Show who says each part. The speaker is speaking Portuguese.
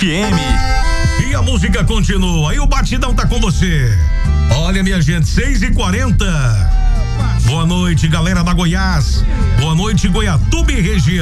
Speaker 1: FM.
Speaker 2: E a música continua, e o batidão tá com você. Olha, minha gente, 6h40. Boa noite, galera da Goiás. Boa noite, Goiatuba e região.